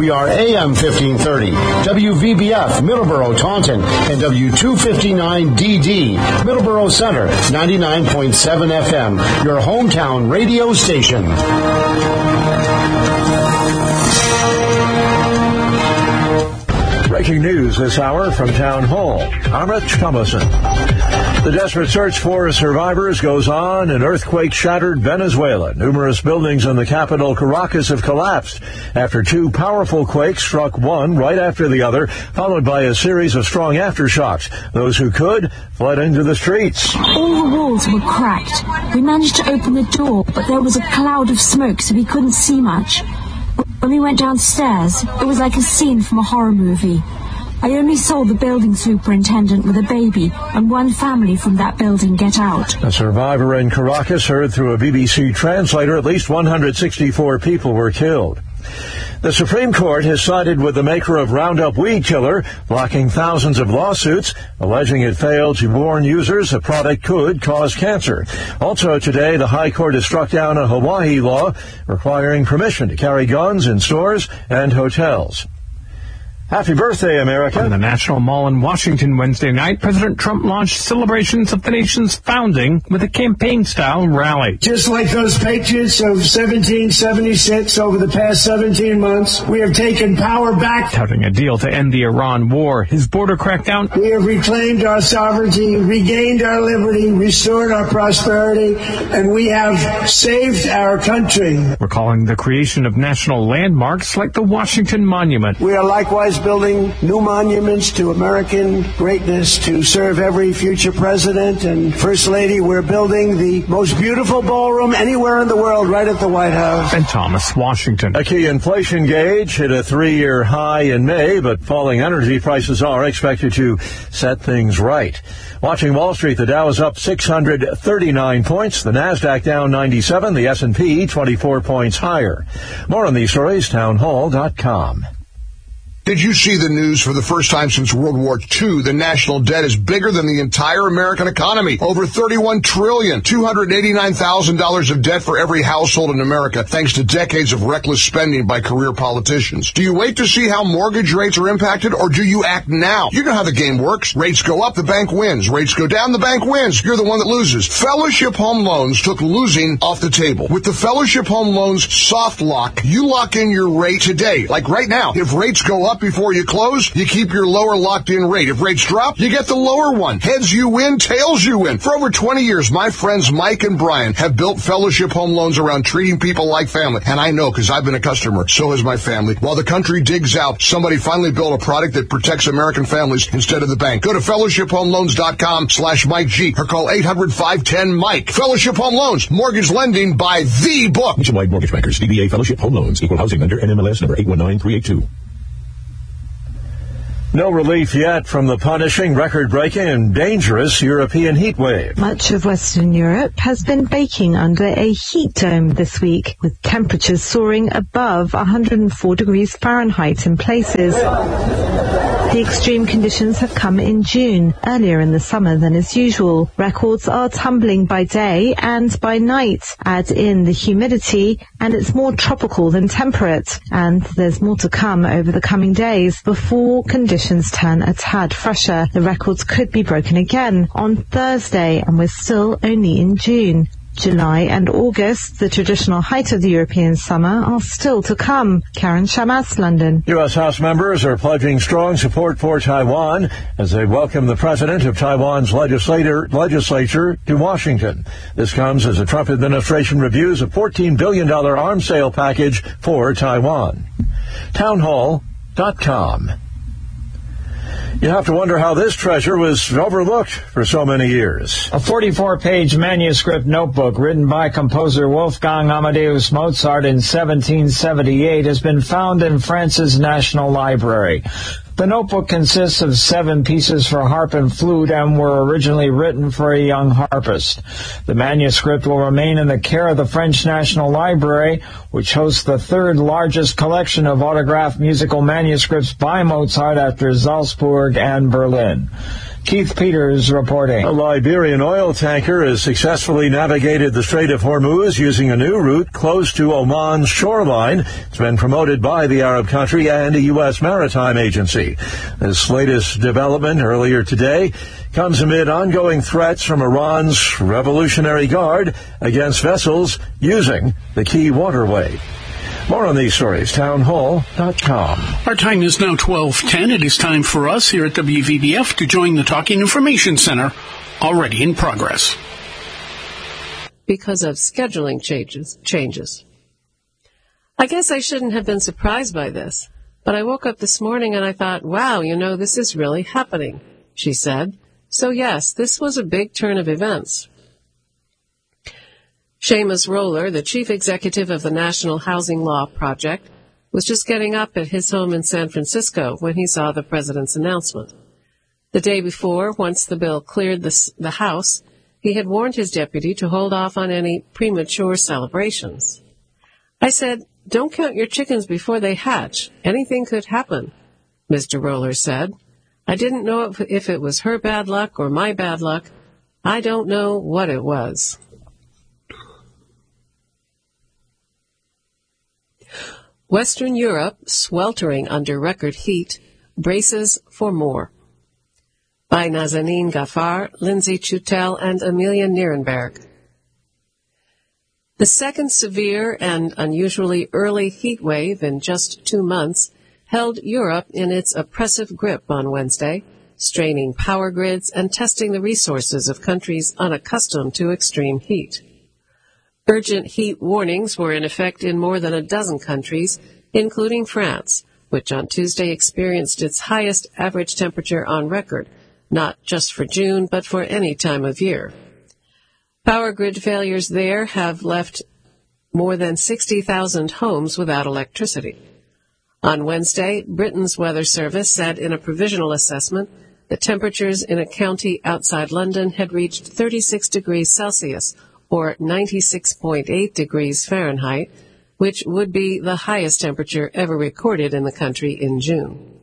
We are AM 1530, WVBF, Middleborough, Taunton, and W259DD, Middleborough Center, 99.7 FM, your hometown radio station. Breaking news this hour from Town Hall. I'm Rich Thomason. The desperate search for survivors goes on in earthquake-shattered Venezuela. Numerous buildings in the capital, Caracas, have collapsed after two powerful quakes struck one right after the other, followed by a series of strong aftershocks. Those who could fled into the streets. All the walls were cracked. We managed to open the door, but there was a cloud of smoke, so we couldn't see much. When we went downstairs, it was like a scene from a horror movie. I only saw the building superintendent with a baby and one family from that building get out. A survivor in Caracas heard through a BBC translator at least 164 people were killed. The Supreme Court has sided with the maker of Roundup weed killer, blocking thousands of lawsuits, alleging it failed to warn users the product could cause cancer. Also today, the High Court has struck down a Hawaii law requiring permission to carry guns in stores and hotels. Happy birthday, America. In the National Mall in Washington Wednesday night, President Trump launched celebrations of the nation's founding with a campaign-style rally. Just like those patriots of 1776 over the past 17 months, we have taken power back. Touting a deal to end the Iran war, his border crackdown. We have reclaimed our sovereignty, regained our liberty, restored our prosperity, and we have saved our country. Recalling the creation of national landmarks like the Washington Monument. We are likewise building new monuments to American greatness to serve every future president and First Lady. We're building the most beautiful ballroom anywhere in the world right at the White House. And Thomas Washington. A key inflation gauge hit a 3-year high in May, but falling energy prices are expected to set things right. Watching Wall Street, the Dow is up 639 points, the Nasdaq down 97, the S&P 24 points higher. More on these stories, townhall.com. Did you see the news? For the first time since World War II, the national debt is bigger than the entire American economy. Over $31 trillion, $289,000 of debt for every household in America, thanks to decades of reckless spending by career politicians. Do you wait to see how mortgage rates are impacted, or do you act now? You know how the game works. Rates go up, the bank wins. Rates go down, the bank wins. You're the one that loses. Fellowship Home Loans took losing off the table. With the Fellowship Home Loans soft lock, you lock in your rate today. Like right now, if rates go up before you close, you keep your lower locked-in rate. If rates drop, you get the lower one. Heads you win, tails you win. For over 20 years, my friends Mike and Brian have built Fellowship Home Loans around treating people like family. And I know because I've been a customer. So has my family. While the country digs out, somebody finally built a product that protects American families instead of the bank. Go to fellowshiphomeloans.com/Mike G or call 800-510-MIKE. Fellowship Home Loans. Mortgage lending by the book. Nationwide Mortgage Bankers. DBA Fellowship Home Loans. Equal housing lender. NMLS number 819382. No relief yet from the punishing, record-breaking, and dangerous European heat wave. Much of Western Europe has been baking under a heat dome this week, with temperatures soaring above 104 degrees Fahrenheit in places. The extreme conditions have come in June, earlier in the summer than is usual. Records are tumbling by day and by night. Add in the humidity, and it's more tropical than temperate. And there's more to come over the coming days before conditions turn a tad fresher. The records could be broken again on Thursday, and we're still only in June. July and August, the traditional height of the European summer, are still to come. Karen Shamas, London. U.S. House members are pledging strong support for Taiwan as they welcome the president of Taiwan's legislature to Washington. This comes as the Trump administration reviews a $14 billion arms sale package for Taiwan. Townhall.com. You have to wonder how this treasure was overlooked for so many years. A 44-page manuscript notebook written by composer Wolfgang Amadeus Mozart in 1778 has been found in France's National Library. The notebook consists of 7 pieces for harp and flute and were originally written for a young harpist. The manuscript will remain in the care of the French National Library, which hosts the 3rd largest collection of autographed musical manuscripts by Mozart after Salzburg and Berlin. Keith Peters reporting. A Liberian oil tanker has successfully navigated the Strait of Hormuz using a new route close to Oman's shoreline. It's been promoted by the Arab country and a U.S. maritime agency. This latest development earlier today comes amid ongoing threats from Iran's Revolutionary Guard against vessels using the key waterway. More on these stories, townhall.com. Our time is now 12:10. It is time for us here at WVBF to join the Talking Information Center, already in progress. Because of scheduling changes. I guess I shouldn't have been surprised by this, but I woke up this morning and I thought, wow, this is really happening, she said. So yes, this was a big turn of events. Seamus Roller, the chief executive of the National Housing Law Project, was just getting up at his home in San Francisco when he saw the president's announcement. The day before, once the bill cleared the House, he had warned his deputy to hold off on any premature celebrations. I said, "Don't count your chickens before they hatch. Anything could happen," Mr. Roller said. "I didn't know if it was her bad luck or my bad luck. I don't know what it was." Western Europe, sweltering under record heat, braces for more. By Nazanin Ghaffar, Lindsay Chutel, and Amelia Nierenberg. The second severe and unusually early heat wave in just 2 months held Europe in its oppressive grip on Wednesday, straining power grids and testing the resources of countries unaccustomed to extreme heat. Urgent heat warnings were in effect in more than a dozen countries, including France, which on Tuesday experienced its highest average temperature on record, not just for June, but for any time of year. Power grid failures there have left more than 60,000 homes without electricity. On Wednesday, Britain's Weather Service said in a provisional assessment that temperatures in a county outside London had reached 36 degrees Celsius, or 96.8 degrees Fahrenheit, which would be the highest temperature ever recorded in the country in June.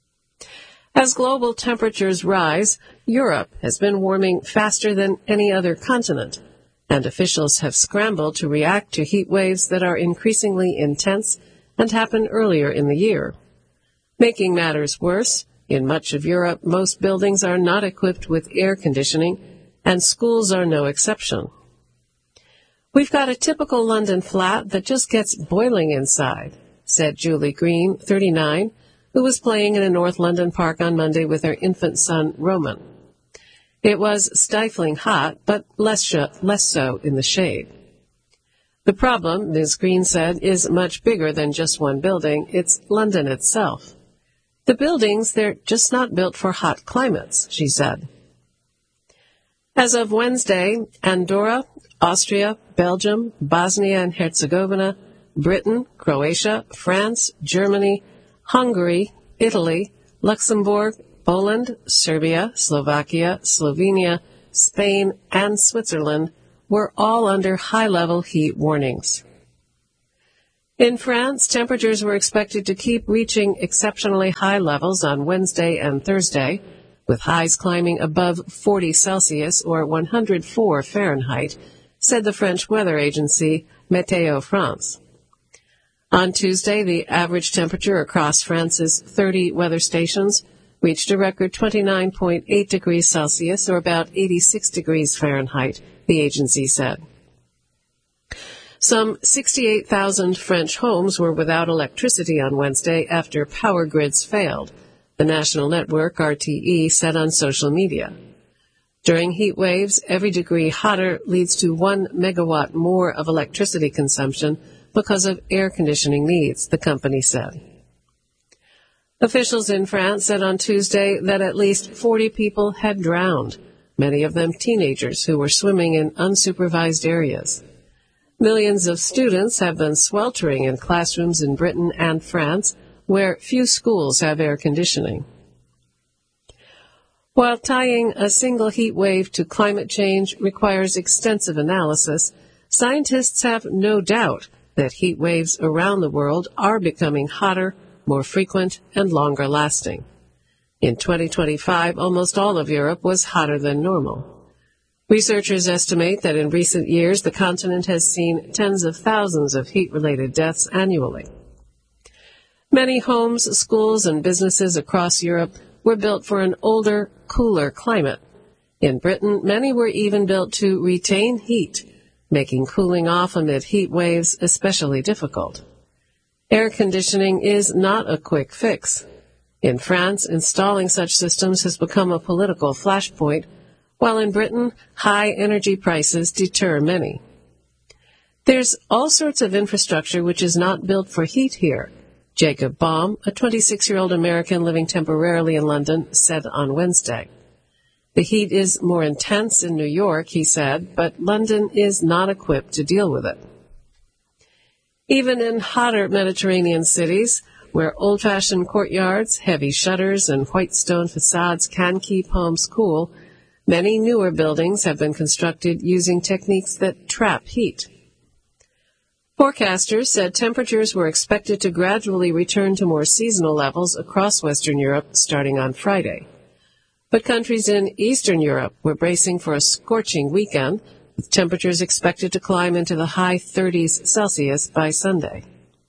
As global temperatures rise, Europe has been warming faster than any other continent, and officials have scrambled to react to heat waves that are increasingly intense and happen earlier in the year. Making matters worse, in much of Europe, most buildings are not equipped with air conditioning, and schools are no exception. "We've got a typical London flat that just gets boiling inside," said Julie Green, 39, who was playing in a North London park on Monday with her infant son, Roman. It was stifling hot, but less so in the shade. "The problem," Ms. Green said, "is much bigger than just one building. It's London itself. The buildings, they're just not built for hot climates," she said. As of Wednesday, Andorra, Austria, Belgium, Bosnia and Herzegovina, Britain, Croatia, France, Germany, Hungary, Italy, Luxembourg, Poland, Serbia, Slovakia, Slovenia, Spain, and Switzerland were all under high-level heat warnings. In France, temperatures were expected to keep reaching exceptionally high levels on Wednesday and Thursday, with highs climbing above 40 Celsius or 104 Fahrenheit, said the French weather agency Météo France. On Tuesday, the average temperature across France's 30 weather stations reached a record 29.8 degrees Celsius, or about 86 degrees Fahrenheit, the agency said. Some 68,000 French homes were without electricity on Wednesday after power grids failed, the national network RTE said on social media. During heat waves, every degree hotter leads to 1 megawatt more of electricity consumption because of air conditioning needs, the company said. Officials in France said on Tuesday that at least 40 people had drowned, many of them teenagers who were swimming in unsupervised areas. Millions of students have been sweltering in classrooms in Britain and France, where few schools have air conditioning. While tying a single heat wave to climate change requires extensive analysis, scientists have no doubt that heat waves around the world are becoming hotter, more frequent, and longer lasting. In 2025, almost all of Europe was hotter than normal. Researchers estimate that in recent years, the continent has seen tens of thousands of heat-related deaths annually. Many homes, schools, and businesses across Europe were built for an older, cooler climate. In Britain, many were even built to retain heat, making cooling off amid heat waves especially difficult. Air conditioning is not a quick fix. In France, installing such systems has become a political flashpoint, while in Britain, high energy prices deter many. There's all sorts of infrastructure which is not built for heat here, Jacob Baum, a 26-year-old American living temporarily in London, said on Wednesday. The heat is more intense in New York, he said, but London is not equipped to deal with it. Even in hotter Mediterranean cities, where old-fashioned courtyards, heavy shutters, and white stone facades can keep homes cool, many newer buildings have been constructed using techniques that trap heat. Forecasters said temperatures were expected to gradually return to more seasonal levels across Western Europe starting on Friday. But countries in Eastern Europe were bracing for a scorching weekend, with temperatures expected to climb into the high 30s Celsius by Sunday.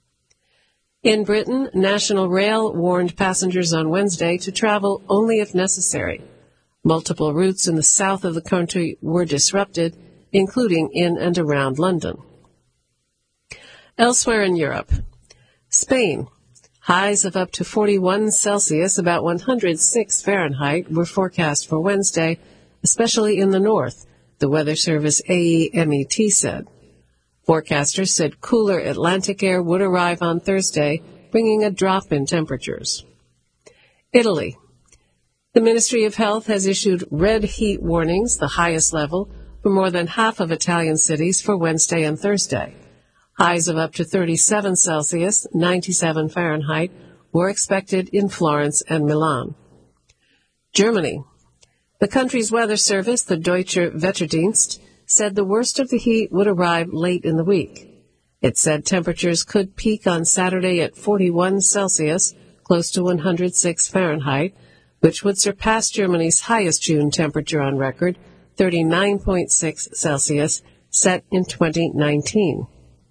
In Britain, National Rail warned passengers on Wednesday to travel only if necessary. Multiple routes in the south of the country were disrupted, including in and around London. Elsewhere in Europe, Spain, highs of up to 41 Celsius, about 106 Fahrenheit, were forecast for Wednesday, especially in the north, the weather service AEMET said. Forecasters said cooler Atlantic air would arrive on Thursday, bringing a drop in temperatures. Italy. The Ministry of Health has issued red heat warnings, the highest level, for more than half of Italian cities for Wednesday and Thursday. Highs of up to 37 Celsius, 97 Fahrenheit, were expected in Florence and Milan. Germany. The country's weather service, the Deutsche Wetterdienst, said the worst of the heat would arrive late in the week. It said temperatures could peak on Saturday at 41 Celsius, close to 106 Fahrenheit, which would surpass Germany's highest June temperature on record, 39.6 Celsius, set in 2019.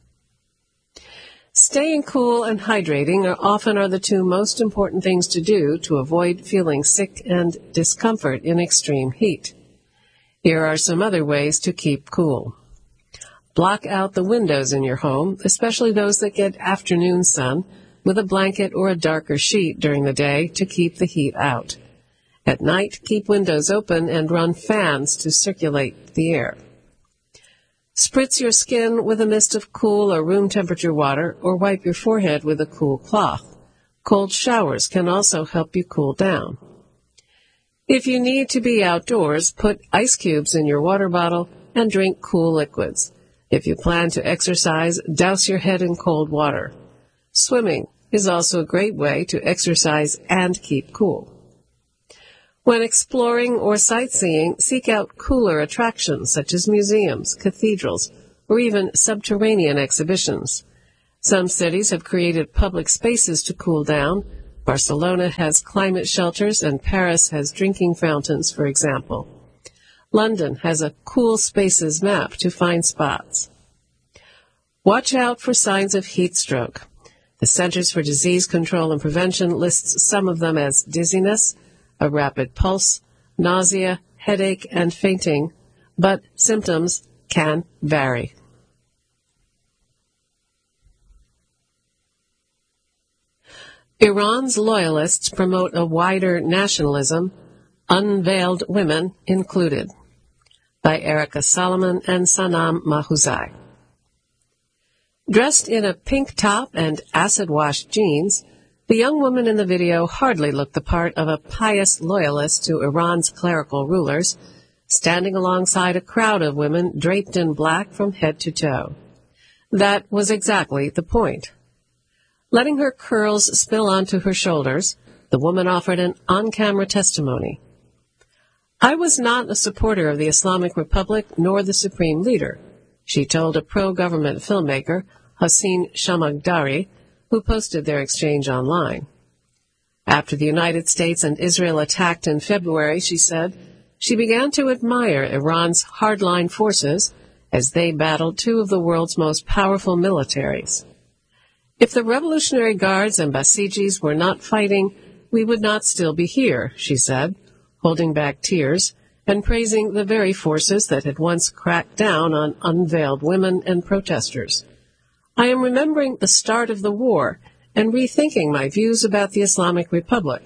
Staying cool and hydrating are the two most important things to do to avoid feeling sick and discomfort in extreme heat. Here are some other ways to keep cool. Block out the windows in your home, especially those that get afternoon sun, with a blanket or a darker sheet during the day to keep the heat out. At night, keep windows open and run fans to circulate the air. Spritz your skin with a mist of cool or room temperature water, or wipe your forehead with a cool cloth. Cold showers can also help you cool down. If you need to be outdoors, put ice cubes in your water bottle and drink cool liquids. If you plan to exercise, douse your head in cold water. Swimming is also a great way to exercise and keep cool. When exploring or sightseeing, seek out cooler attractions such as museums, cathedrals, or even subterranean exhibitions. Some cities have created public spaces to cool down. Barcelona has climate shelters and Paris has drinking fountains, for example. London has a cool spaces map to find spots. Watch out for signs of heat stroke. The Centers for Disease Control and Prevention lists some of them as dizziness, a rapid pulse, nausea, headache, and fainting, but symptoms can vary. Iran's loyalists promote a wider nationalism, unveiled women included, by Erica Solomon and Sanam Mahuzai. Dressed in a pink top and acid-washed jeans, the young woman in the video hardly looked the part of a pious loyalist to Iran's clerical rulers, standing alongside a crowd of women draped in black from head to toe. That was exactly the point. Letting her curls spill onto her shoulders, the woman offered an on-camera testimony. I was not a supporter of the Islamic Republic nor the Supreme Leader, she told a pro-government filmmaker, Hossein Shamaghdari, who posted their exchange online. After the United States and Israel attacked in February, she said, she began to admire Iran's hardline forces as they battled two of the world's most powerful militaries. If the Revolutionary Guards and Basijis were not fighting, we would not still be here, she said, holding back tears and praising the very forces that had once cracked down on unveiled women and protesters. I am remembering the start of the war and rethinking my views about the Islamic Republic.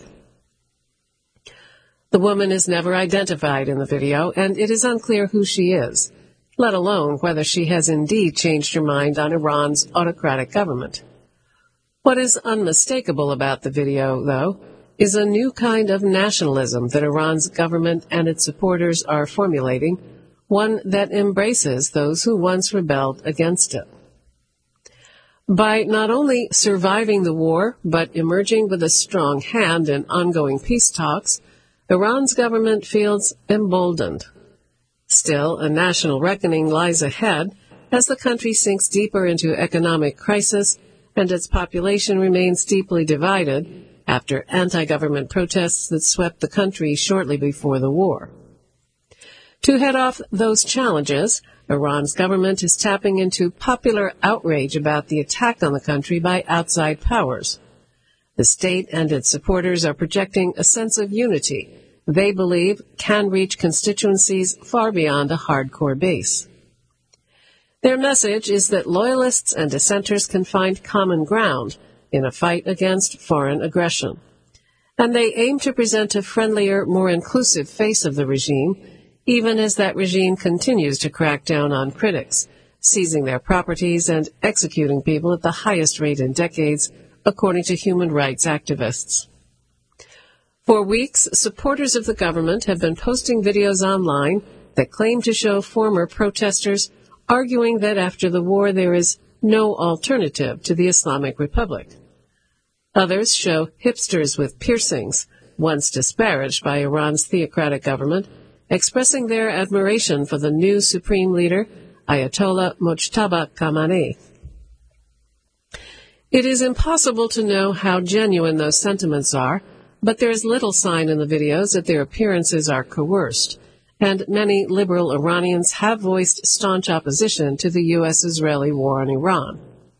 The woman is never identified in the video, and it is unclear who she is, let alone whether she has indeed changed her mind on Iran's autocratic government. What is unmistakable about the video, though, is a new kind of nationalism that Iran's government and its supporters are formulating, one that embraces those who once rebelled against it. By not only surviving the war, but emerging with a strong hand in ongoing peace talks, Iran's government feels emboldened. Still, a national reckoning lies ahead as the country sinks deeper into economic crisis and its population remains deeply divided after anti-government protests that swept the country shortly before the war. To head off those challenges, Iran's government is tapping into popular outrage about the attack on the country by outside powers. The state and its supporters are projecting a sense of unity they believe can reach constituencies far beyond a hardcore base. Their message is that loyalists and dissenters can find common ground in a fight against foreign aggression. And they aim to present a friendlier, more inclusive face of the regime, even as that regime continues to crack down on critics, seizing their properties and executing people at the highest rate in decades, according to human rights activists. For weeks, supporters of the government have been posting videos online that claim to show former protesters arguing that after the war there is no alternative to the Islamic Republic. Others show hipsters with piercings, once disparaged by Iran's theocratic government, expressing their admiration for the new supreme leader, Ayatollah Mojtaba Khamenei. It is impossible to know how genuine those sentiments are, but there is little sign in the videos that their appearances are coerced, and many liberal Iranians have voiced staunch opposition to the U.S.-Israeli war on Iran.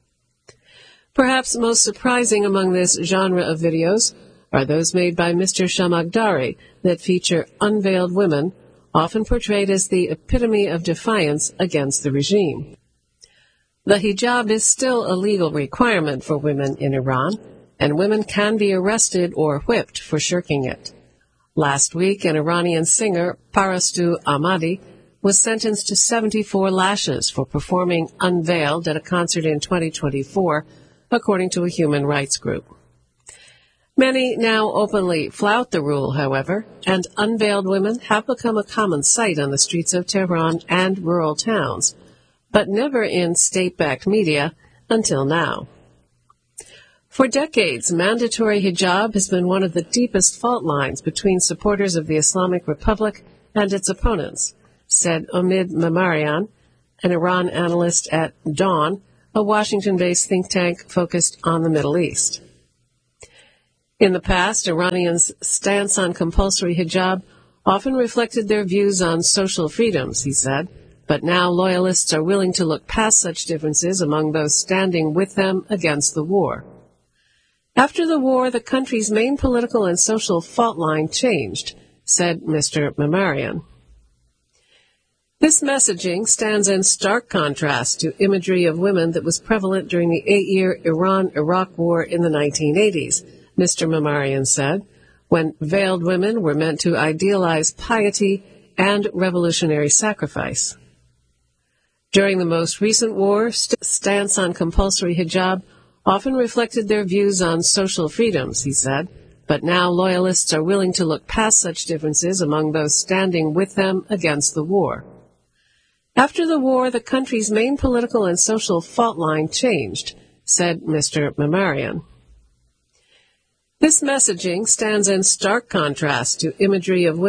Perhaps most surprising among this genre of videos are those made by Mr. Shamagdari that feature unveiled women, often portrayed as the epitome of defiance against the regime. The hijab is still a legal requirement for women in Iran, and women can be arrested or whipped for shirking it. Last week, an Iranian singer, Parastu Ahmadi, was sentenced to 74 lashes for performing unveiled at a concert in 2024, according to a human rights group. Many now openly flout the rule, however, and unveiled women have become a common sight on the streets of Tehran and rural towns, but never in state-backed media until now. For decades, mandatory hijab has been one of the deepest fault lines between supporters of the Islamic Republic and its opponents, said Omid Memarian, an Iran analyst at Dawn, a Washington-based think tank focused on the Middle East. In the past, Iranians' stance on compulsory hijab often reflected their views on social freedoms, he said, but now loyalists are willing to look past such differences among those standing with them against the war. After the war, the country's main political and social fault line changed, said Mr. Memarian. This messaging stands in stark contrast to imagery of women that was prevalent during the 8-year Iran-Iraq War in the 1980s, Mr. Memarian said, when veiled women were meant to idealize piety and revolutionary sacrifice. During the most recent war, stance on compulsory hijab often reflected their views on social freedoms, he said, but now loyalists are willing to look past such differences among those standing with them against the war. After the war, the country's main political and social fault line changed, said Mr. Memarian. This messaging stands in stark contrast to imagery of women